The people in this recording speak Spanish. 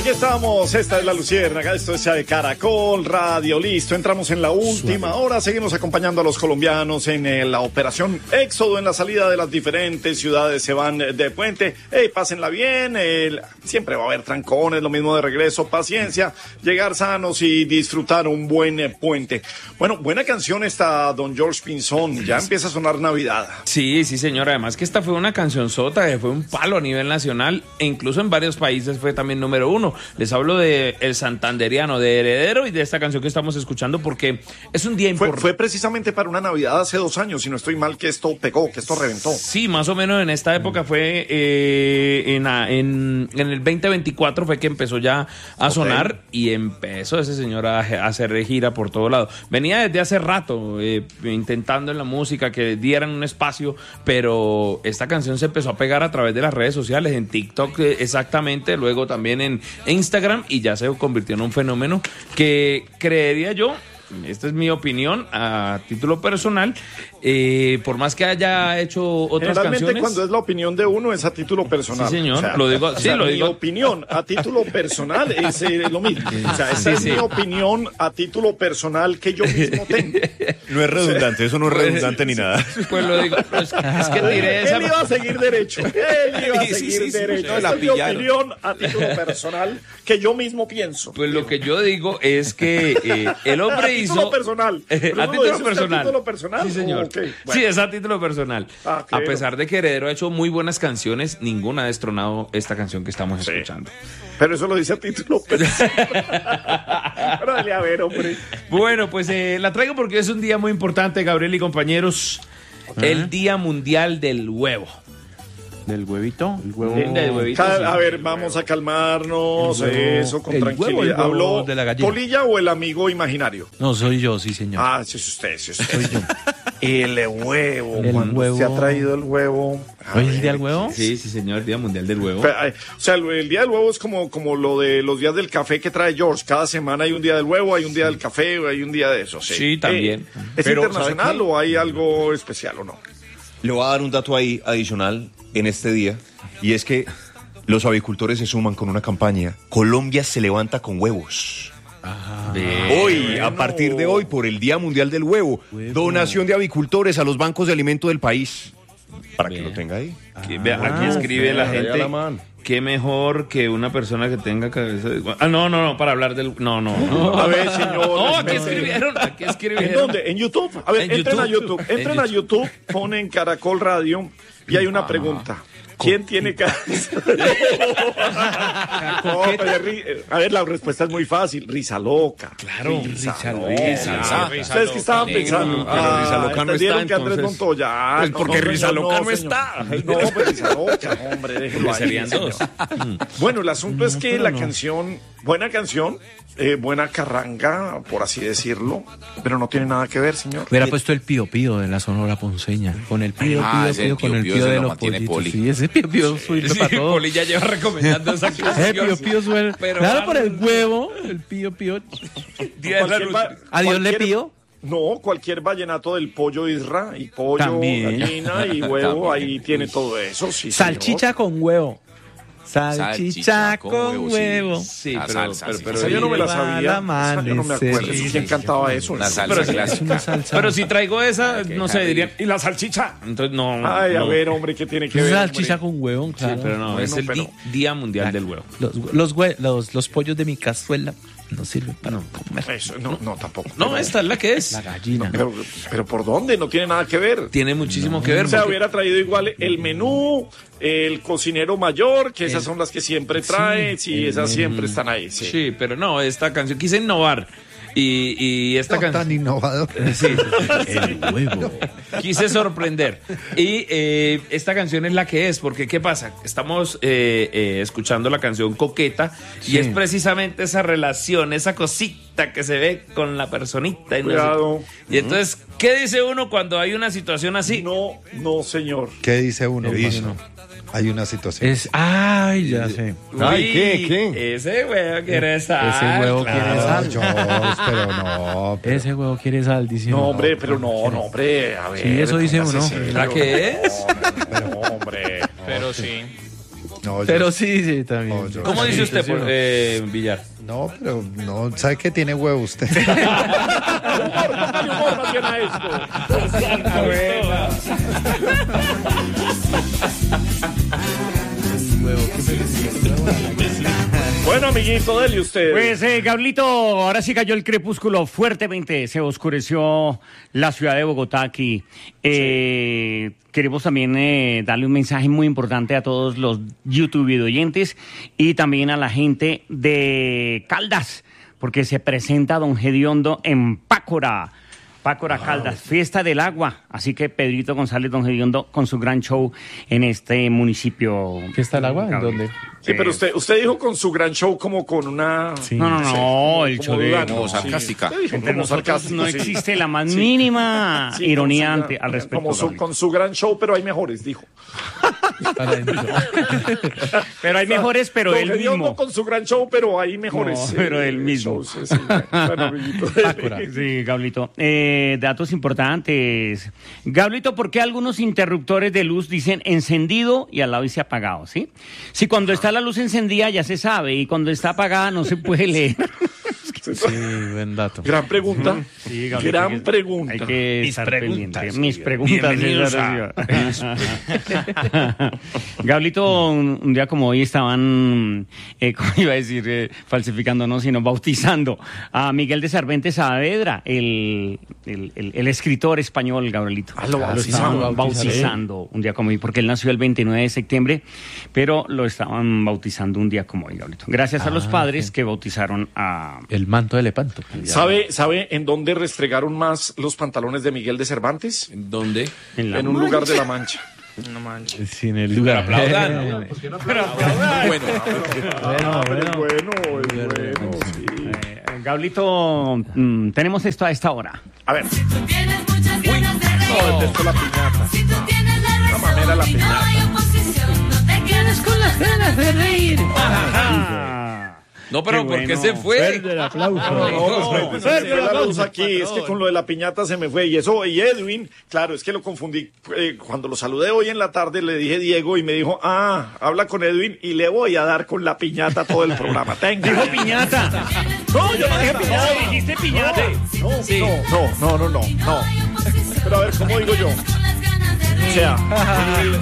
Aquí estamos, esta es La Luciérnaga, esto es de Caracol Radio, listo, entramos en la última hora, seguimos acompañando a los colombianos en la operación Éxodo, en la salida de las diferentes ciudades, se van de puente, pásenla bien, siempre va a haber trancones, lo mismo de regreso, paciencia, llegar sanos y disfrutar un buen puente. Bueno, buena canción esta, don George Pinzón, ya empieza a sonar Navidad. Sí, señor, además que esta fue una cancionzota, que fue un palo a nivel nacional, e incluso en varios países fue también número 1. Les hablo de El Santanderiano, de Heredero, y de esta canción que estamos escuchando porque es un día importante. Fue precisamente para una Navidad hace 2 años, si no estoy mal, que esto pegó, que esto reventó. Sí, más o menos en esta época fue en el 2024 fue que empezó ya a sonar y empezó ese señor a hacer gira por todo lado. Venía desde hace rato intentando en la música que dieran un espacio, pero esta canción se empezó a pegar a través de las redes sociales, en TikTok exactamente, luego también en Instagram, y ya se convirtió en un fenómeno que creería yo, esta es mi opinión a título personal, por más que haya hecho otras canciones. Generalmente cuando es la opinión de uno es a título personal. Sí, señor, o sea, lo digo. Sí, lo mi digo. opinión a título personal es lo mismo. O sea, esa es mi opinión a título personal que yo mismo tengo. No es redundante, eso no es redundante ni nada. Pues lo digo, es que tiré esa. Él iba a seguir derecho. Derecho. Esa es mi opinión a título personal que yo mismo pienso. Pues lo que yo digo es que el hombre hizo. A título personal. A título personal. ¿A título personal? Sí, señor. Okay, bueno. Sí, es a título personal. A pesar de que Heredero ha hecho muy buenas canciones, ninguna ha destronado esta canción que estamos escuchando. Pero eso lo dice a título personal. Pero dale a ver, hombre. Bueno, pues la traigo porque es un día muy importante, Gabriel y compañeros. El Día Mundial del Huevo. ¿Del huevito? El huevo. Del huevito, sí. A ver, vamos a calmarnos, eso, con tranquilidad. ¿Habló de la gallina? ¿Polilla o el amigo imaginario? No, soy yo, sí, señor. Ah, sí, es usted. Soy yo. El huevo. ¿Se ha traído el huevo? ¿Hoy es el día del huevo? Sí, señor, el Día Mundial del Huevo. O sea, el Día del Huevo es como lo de los días del café que trae George. Cada semana hay un día del huevo, hay un día del café, hay un día de eso. Sí, también. ¿Es internacional o hay algo especial o no? Le voy a dar un dato ahí adicional en este día, y es que los avicultores se suman con una campaña. Colombia se levanta con huevos. Hoy, a partir de hoy, por el Día Mundial del Huevo, donación de avicultores a los bancos de alimento del país. Para que lo tenga ahí. Aquí escribe la gente. Qué mejor que una persona que tenga cabeza de... No, para hablar del... No. A ver, señor. No, aquí escribieron. ¿En dónde? ¿En YouTube? A ver, entren a YouTube. Entren a YouTube, ponen Caracol Radio y hay una pregunta. ¿Quién tiene cabeza? A ver, la respuesta es muy fácil. Risa loca. Claro, risa loca. ¿Ustedes qué estaban pensando? Pero Risa Loca no está, que Andrés Montoya. Pues porque Risa Loca no está. No, pues Risa Loca, hombre, déjelo ahí. Serían dos. Bueno, el asunto es que la canción, buena canción, buena carranga, por así decirlo, pero no tiene nada que ver, señor. Hubiera puesto el Pío Pío de la Sonora Ponceña, con el Pío Pío, con el Pío de los pollitos. Sí, ese Pío Pío suena para todo. Poli ya lleva recomendando esa canción. Pío Pío suena. Claro, por el huevo, el Pío Pío. Adiós le pío. No, cualquier vallenato del pollo isra y pollo, también. Gallina y huevo, ahí tiene todo eso. Sí, salchicha señor. con huevo. Salchicha con huevo. Sí, pero esa yo no me la sabía. Esa yo no me acuerdo. ¿Quién cantaba eso? Una salsa clásica. Pero si traigo esa, no sé, dirían, ¿y la salchicha? Entonces, no. Ay, a ver, hombre, ¿qué tiene que ver? Salchicha con huevo, claro. Sí, pero no, es el Día Mundial del Huevo. Los pollos de mi cazuela no sirven para comer. Eso, no, tampoco. No, esta es la que es. La gallina. Pero ¿por dónde? No tiene nada que ver. Tiene muchísimo que ver. O sea, hubiera traído igual el menú, el cocinero mayor, que esas son las que siempre trae, sí, esas siempre están ahí. Sí, pero no, esta canción quise innovar. Y esta canción tan innovador. Sí. El huevo. Quise sorprender. Y esta canción es la que es, porque ¿qué pasa? Estamos escuchando la canción Coqueta, y es precisamente esa relación, esa cosita que se ve con la personita. Cuidado. Y entonces, ¿qué dice uno cuando hay una situación así? No, señor. ¿Qué dice uno? ¿Qué dice? Hay una situación. Ay, ya sé. Ay, ¿qué? Ese huevo quiere sal. Ese huevo quiere sal. Pero no. Ese huevo quiere sal, dice uno. No, hombre, pero no, hombre. A ver. Sí, eso dice uno. ¿La qué es? Pero, hombre. Pero sí. No, pero sí, también. No, yo- ¿Cómo dice usted, Villar? No, pero no, ¿sabe que tiene huevo usted? Humor más bien a esto. Bueno, amiguito, dele usted. Pues, Gablito, ahora sí cayó el crepúsculo fuertemente, se oscureció la ciudad de Bogotá aquí. Queremos también darle un mensaje muy importante a todos los YouTube oyentes y también a la gente de Caldas, porque se presenta Don Gediondo en Pácora. Pácora, Caldas, Fiesta del Agua. Así que Pedrito González, Don Gediondo, con su gran show en este municipio. ¿Fiesta del Agua? ¿En dónde? Sí, pero usted dijo con su gran show como con una... Sí. No, el show de... dudando, sarcástica. Usted dijo Entre como nosotros sarcástico, no sí. existe la más mínima Sí, ironía con su al respecto. como Gabriel. con su gran show, pero hay mejores, dijo. Pero hay mejores, pero Don él Gediondo mismo. con su gran show, pero hay mejores. No, pero él mismo. shows, sí. Bueno, amiguito. Sí, Gablito. Datos importantes. Gablito, ¿por qué algunos interruptores de luz dicen encendido y al lado dice apagado? ¿Sí? Si cuando está la luz encendida ya se sabe y cuando está apagada no se puede leer. Sí, buen dato. Gran pregunta. Sí, Gablito, Gran pregunta. Hay que Mis estar preguntas, pendiente. señor. Mis preguntas. Bienvenidos señor. Gablito, un día como hoy estaban, ¿cómo iba a decir? Falsificando, no, sino bautizando a Miguel de Cervantes Saavedra, el escritor español, Gabrielito. Lo estaban bautizaron. bautizando un día como hoy, porque él nació el 29 de septiembre, pero lo estaban bautizando un día como hoy, Gabrielito. Gracias a los padres que bautizaron a... El manto de Lepanto. ¿Sabe en dónde restregaron más los pantalones de Miguel de Cervantes? ¿Dónde? En un lugar de la Mancha. No manches. Sin el lugar. Aplaudan, ¿no? Bueno, es bueno, sí. Gablito, tenemos esto a esta hora. A ver, Si tú tienes muchas ganas de reír, no, detesto la piñata. si tú tienes la manera la razón y no piñata. hay oposición, no te quedes con las ganas de reír. No, pero Qué ¿por qué bueno. se fue? El aplauso. Se me fue la luz aquí, es que con lo de la piñata se me fue. Y eso, y Edwin, claro, es que lo confundí. Cuando lo saludé hoy en la tarde, le dije Diego y me dijo, habla con Edwin y le voy a dar con la piñata todo el programa. Tenga. Dijo piñata. No, yo no dije piñata, dijiste piñata. Sí. No. No hay oposición, Pero a ver, ¿cómo digo yo? con las ganas de reír. O sea,